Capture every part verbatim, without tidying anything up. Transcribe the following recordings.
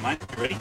mate. You ready?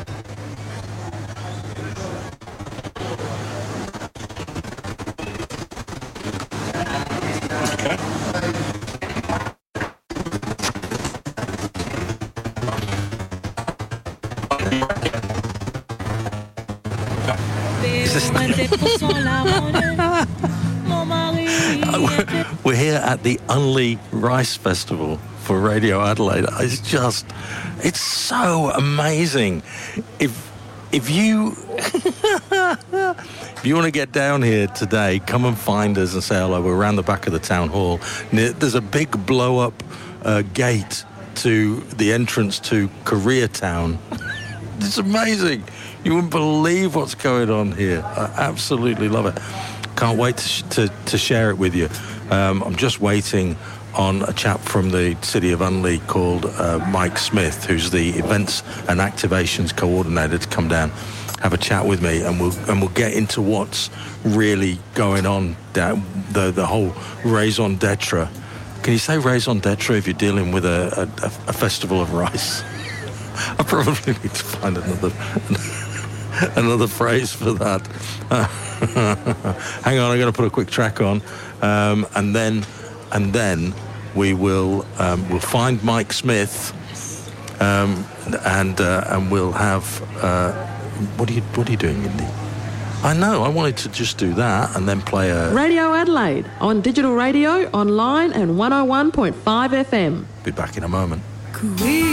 We're here at the Unley Rice Festival for Radio Adelaide. It's just, it's so amazing. If if you if you want to get down here today, come and find us and say hello. We're around the back of the town hall. There's a big blow-up uh, gate to the entrance to Koreatown. It's amazing. You wouldn't believe what's going on here. I absolutely love it. Can't wait to, sh- to, to share it with you. Um, I'm just waiting on a chap from the city of Unley called uh, Mike Smith, who's the events and activations coordinator, to come down, have a chat with me, and we'll and we'll get into what's really going on down the the whole raison d'etre. Can you say raison d'etre if you're dealing with a, a, a festival of rice? I probably need to find another another phrase for that. Uh, hang on, I'm going to put a quick track on, um, and then and then we will um, we'll find Mike Smith, um, and uh, and we'll have uh, what are you what are you doing, Indy? I know, I wanted to just do that and then play a Radio Adelaide on digital radio, online, and one oh one point five F M. Be back in a moment.